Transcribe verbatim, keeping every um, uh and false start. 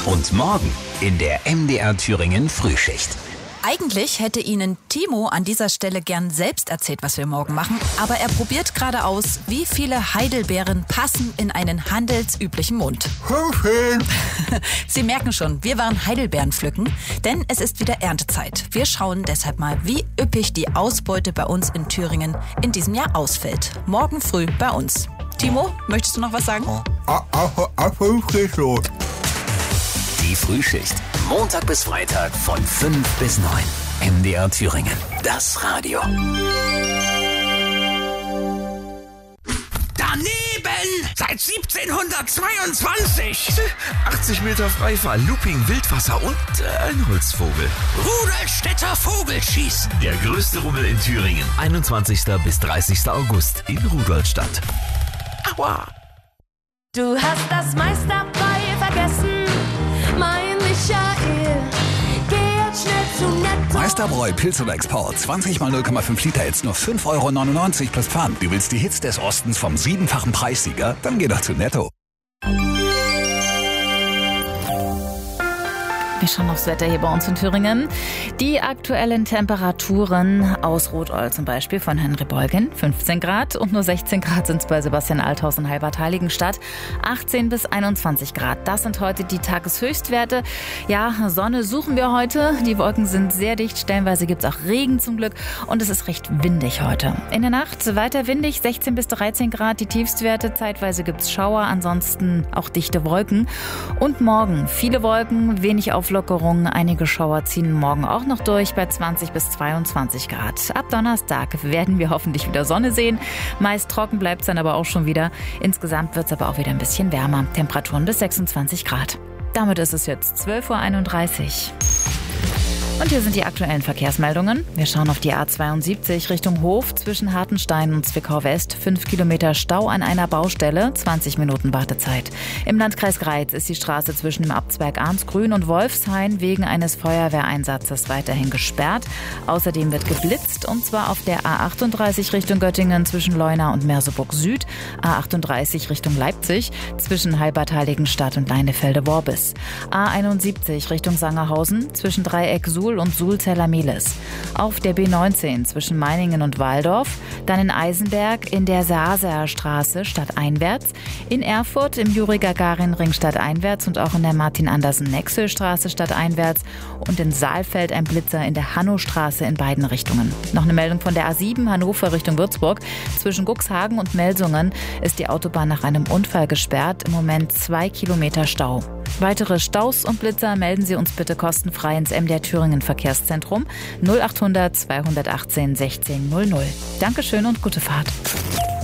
Und morgen in der M D R Thüringen Frühschicht. Eigentlich hätte Ihnen Timo an dieser Stelle gern selbst erzählt, was wir morgen machen. Aber er probiert gerade aus, wie viele Heidelbeeren passen in einen handelsüblichen Mund. Sie merken schon, wir waren Heidelbeeren pflücken, denn es ist wieder Erntezeit. Wir schauen deshalb mal, wie üppig die Ausbeute bei uns in Thüringen in diesem Jahr ausfällt. Morgen früh bei uns. Timo, möchtest du noch was sagen? Die Frühschicht. Montag bis Freitag von fünf bis neun. M D R Thüringen. Das Radio. Daneben! Seit siebzehnhundertzweiundzwanzig! achtzig Meter Freifall, Looping, Wildwasser und äh, ein Holzvogel. Rudolstädter Vogelschießen! Der größte Rummel in Thüringen. einundzwanzigsten bis dreißigsten August in Rudolstadt. Aua! Du hast das meiste dabei vergessen, mein Michael. Geh jetzt schnell zu Netto. Meisterbräu Pilz oder Export. zwanzig mal null Komma fünf Liter jetzt nur fünf Euro neunundneunzig plus Pfand. Du willst die Hits des Ostens vom siebenfachen Preissieger? Dann geh doch zu Netto. Wir schauen aufs Wetter hier bei uns in Thüringen. Die aktuellen Temperaturen aus Rotold zum Beispiel von Henry Beugen, fünfzehn Grad, und nur sechzehn Grad sind es bei Sebastian Althaus in Halbert-Heiligenstadt, achtzehn bis einundzwanzig Grad. Das sind heute die Tageshöchstwerte. Ja, Sonne suchen wir heute. Die Wolken sind sehr dicht, stellenweise gibt es auch Regen zum Glück und es ist recht windig heute. In der Nacht weiter windig, sechzehn bis dreizehn Grad die Tiefstwerte. Zeitweise gibt es Schauer, ansonsten auch dichte Wolken. Und morgen viele Wolken, wenig Auflockerung. Einige Schauer ziehen morgen auch noch durch bei zwanzig bis zweiundzwanzig Grad. Ab Donnerstag werden wir hoffentlich wieder Sonne sehen. Meist trocken bleibt es dann aber auch schon wieder. Insgesamt wird es aber auch wieder ein bisschen wärmer. Temperaturen bis sechsundzwanzig Grad. Damit ist es jetzt zwölf Uhr einunddreißig. Und hier sind die aktuellen Verkehrsmeldungen. Wir schauen auf die A zweiundsiebzig Richtung Hof zwischen Hartenstein und Zwickau West. Fünf Kilometer Stau an einer Baustelle, zwanzig Minuten Wartezeit. Im Landkreis Greiz ist die Straße zwischen dem Abzweig Arnsgrün und Wolfshain wegen eines Feuerwehreinsatzes weiterhin gesperrt. Außerdem wird geblitzt, und zwar auf der A achtunddreißig Richtung Göttingen zwischen Leuna und Merseburg Süd, A achtunddreißig Richtung Leipzig zwischen Halbert-Heiligenstadt und Leinefelde-Worbis, A einundsiebzig Richtung Sangerhausen zwischen Dreieck Suhl und Suhl-Zellermehlis. Auf der B neunzehn zwischen Meiningen und Waldorf, dann in Eisenberg in der Saaser Straße stadteinwärts, in Erfurt im Juri-Gagarin-Ring stadteinwärts und auch in der Martin-Andersen-Nexö-Straße stadteinwärts und in Saalfeld ein Blitzer in der Hannostraße in beiden Richtungen. Noch eine Meldung von der A sieben Hannover Richtung Würzburg. Zwischen Guxhagen und Melsungen ist die Autobahn nach einem Unfall gesperrt. Im Moment zwei Kilometer Stau. Weitere Staus und Blitzer melden Sie uns bitte kostenfrei ins M D R Thüringen Verkehrszentrum null achthundert zweihundertachtzehn sechzehn null null. Dankeschön und gute Fahrt.